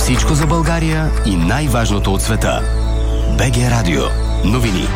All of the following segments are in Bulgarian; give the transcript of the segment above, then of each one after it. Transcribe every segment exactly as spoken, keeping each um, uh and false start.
Всичко за България и най-важното от света. БГ Радио. Новини.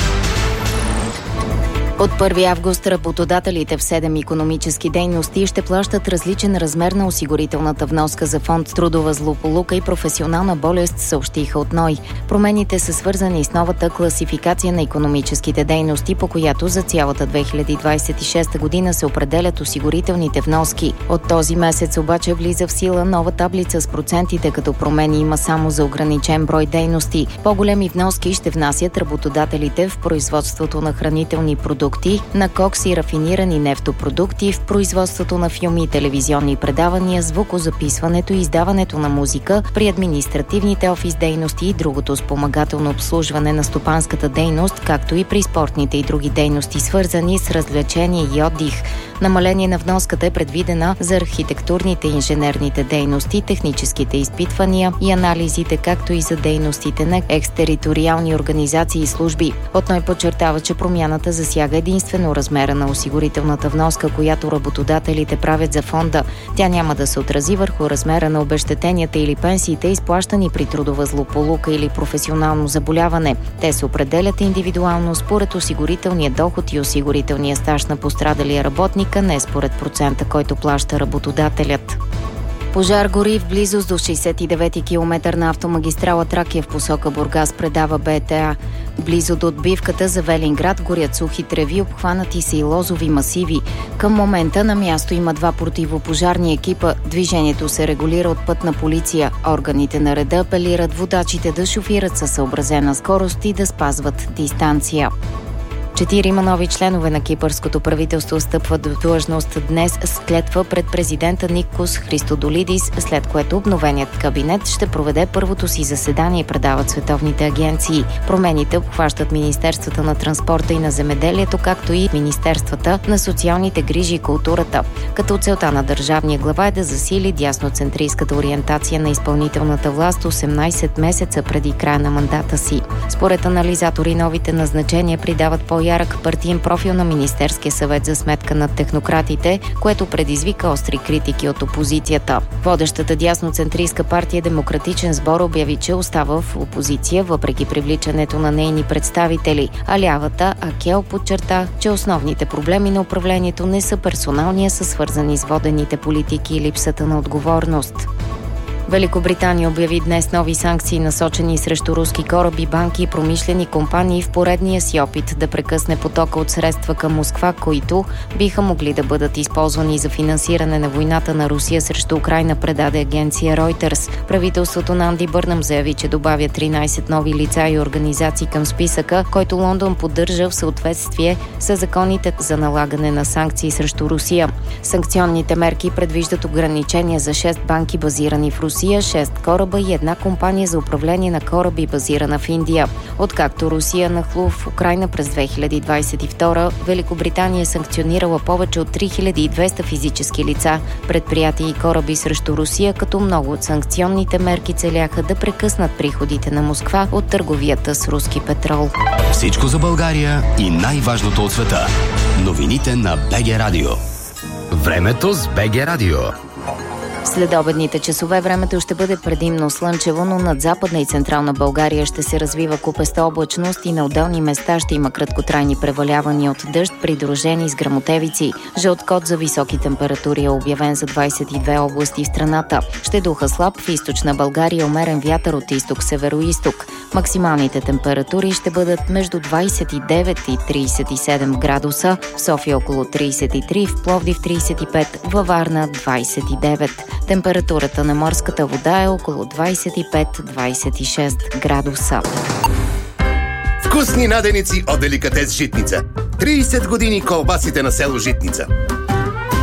От първи август работодателите в седем икономически дейности ще плащат различен размер на осигурителната вноска за фонд трудова злополука и професионална болест, съобщиха от НОИ. Промените са свързани с новата класификация на икономическите дейности, по която за цялата две хиляди двадесет и шеста година се определят осигурителните вноски. От този месец обаче влиза в сила нова таблица с процентите, като промени има само за ограничен брой дейности. По-големи вноски ще внасят работодателите в производството на хранителни продукти, на кокс и рафинирани нефтопродукти, в производството на филми и телевизионни предавания, звукозаписването и издаването на музика, при административните офис дейности и другото спомагателно обслужване на стопанската дейност, както и при спортните и други дейности, свързани с развлечение и отдих. Намаление на вноската е предвидена за архитектурните и инженерните дейности, техническите изпитвания и анализите, както и за дейностите на екстериториални организации и служби. От НОИ подчертава, че промяната засяга единствено размера на осигурителната вноска, която работодателите правят за фонда. Тя няма да се отрази върху размера на обезщетенията или пенсиите, изплащани при трудова злополука или професионално заболяване. Те се определят индивидуално според осигурителния доход и осигурителния стаж на пострадалия работник, а не според процента, който плаща работодателят. Пожар гори в близост до шейсет и девети километър на автомагистрала Тракия в посока Бургас, предава БТА. Близо до отбивката за Велинград горят сухи треви, обхванати са и лозови масиви. Към момента на място има два противопожарни екипа. Движението се регулира от пътна полиция. Органите на реда апелират водачите да шофират със съобразена скорост и да спазват дистанция. Четирима нови членове на кипърското правителство стъпват в длъжност днес с клетва пред президента Никос Христодолидис, след което обновеният кабинет ще проведе първото си заседание, предават световните агенции. Промените обхващат Министерствата на транспорта и на земеделието, както и Министерствата на социалните грижи и културата. Като целта на държавния глава е да засили дясноцентристската ориентация на изпълнителната власт осемнадесет месеца преди края на мандата си. Според анализатори, новите назначения придават по ярък партиен профил на Министерския съвет за сметка на технократите, което предизвика остри критики от опозицията. Водещата дясноцентристка партия Демократичен сбор обяви, че остава в опозиция въпреки привличането на нейни представители, а лявата АКЕЛ подчерта, че основните проблеми на управлението не са персонални, а са свързани с водените политики и липсата на отговорност. Великобритания обяви днес нови санкции, насочени срещу руски кораби, банки и промишлени компании в поредния си опит да прекъсне потока от средства към Москва, които биха могли да бъдат използвани за финансиране на войната на Русия срещу Украйна, предаде агенция Reuters. Правителството на Анди Бърнъм заяви, че добавя тринадесет нови лица и организации към списъка, който Лондон поддържа в съответствие с законите за налагане на санкции срещу Русия. Санкционните мерки предвиждат ограничения за шест банки, базирани в Русия, шест кораба и една компания за управление на кораби, базирана в Индия. Откакто Русия нахлу в Украйна през две хиляди двадесет и втора, Великобритания е санкционирала повече от три хиляди и двеста физически лица, предприятия и кораби срещу Русия, като много от санкционните мерки целяха да прекъснат приходите на Москва от търговията с руски петрол. Всичко за България и най-важното от света. Новините на БГ Радио. Времето с БГ Радио. След обедните часове времето ще бъде предимно слънчево, но над Западна и Централна България ще се развива купеста облачност и на отделни места ще има краткотрайни превалявания от дъжд, придружени с гръмотевици. Жълт код за високи температури е обявен за двадесет и две области в страната. Ще духа слаб в източна България, умерен вятър от изток-североизток. Максималните температури ще бъдат между двадесет и девет и тридесет и седем градуса, в София около тридесет и три, в Пловдив тридесет и пет, във Варна двадесет и девет. Температурата на морската вода е около двадесет и пет до двадесет и шест градуса. Вкусни наденици от Деликатес Житница. тридесет години колбасите на село Житница.